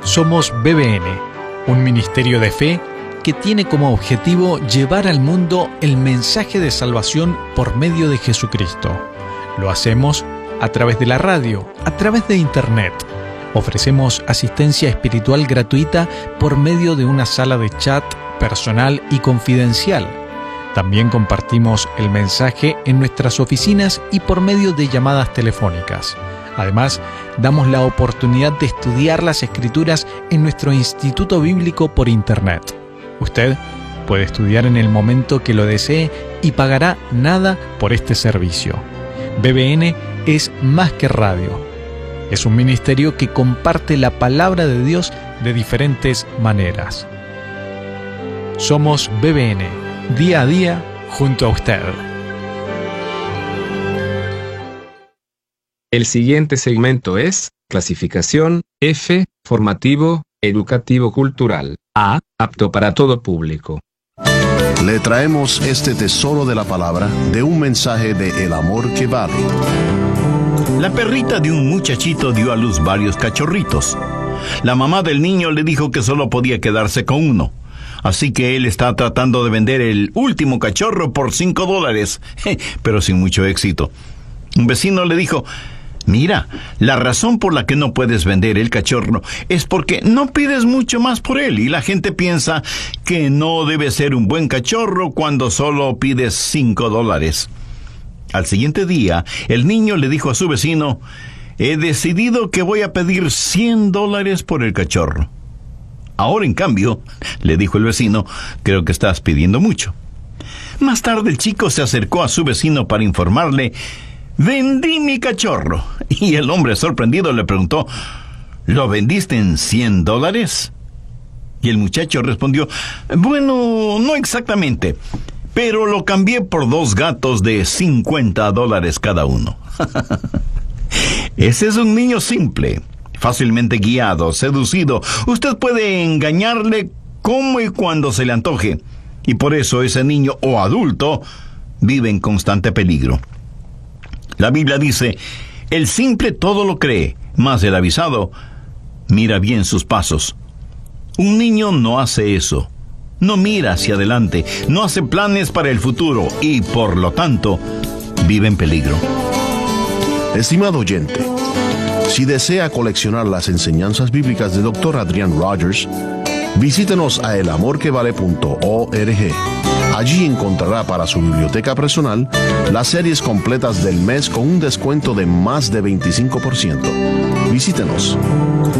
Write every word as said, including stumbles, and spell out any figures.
Somos B B N, un ministerio de fe que tiene como objetivo llevar al mundo el mensaje de salvación por medio de Jesucristo. Lo hacemos a través de la radio, a través de internet. Ofrecemos asistencia espiritual gratuita por medio de una sala de chat personal y confidencial. También compartimos el mensaje en nuestras oficinas y por medio de llamadas telefónicas. Además, damos la oportunidad de estudiar las Escrituras en nuestro Instituto Bíblico por Internet. Usted puede estudiar en el momento que lo desee y pagará nada por este servicio. B B N es más que radio. Es un ministerio que comparte la palabra de Dios de diferentes maneras. Somos B B N, día a día junto a usted. El siguiente segmento es clasificación F, formativo, educativo cultural. A, apto para todo público. Le traemos este tesoro de la palabra de un mensaje de El Amor que Vale. La perrita de un muchachito dio a luz varios cachorritos. La mamá del niño le dijo que solo podía quedarse con uno. Así que él está tratando de vender el último cachorro por cinco dólares, pero sin mucho éxito. Un vecino le dijo: mira, la razón por la que no puedes vender el cachorro es porque no pides mucho más por él y la gente piensa que no debe ser un buen cachorro cuando solo pides cinco dólares. Al siguiente día, el niño le dijo a su vecino: he decidido que voy a pedir cien dólares por el cachorro. Ahora, en cambio, le dijo el vecino, creo que estás pidiendo mucho. Más tarde, el chico se acercó a su vecino para informarle: vendí mi cachorro. Y el hombre sorprendido le preguntó: ¿lo vendiste en cien dólares? Y el muchacho respondió: bueno, no exactamente, pero lo cambié por dos gatos de cincuenta dólares cada uno. Ese es un niño simple, fácilmente guiado, seducido. Usted puede engañarle como y cuando se le antoje. Y por eso ese niño o adulto vive en constante peligro. La Biblia dice: el simple todo lo cree, mas el avisado mira bien sus pasos. Un niño no hace eso. No mira hacia adelante, no hace planes para el futuro y, por lo tanto, vive en peligro. Estimado oyente, si desea coleccionar las enseñanzas bíblicas de doctor Adrian Rogers, visítenos a el amor que vale punto org. Allí encontrará para su biblioteca personal las series completas del mes con un descuento de más de veinticinco por ciento. Visítenos.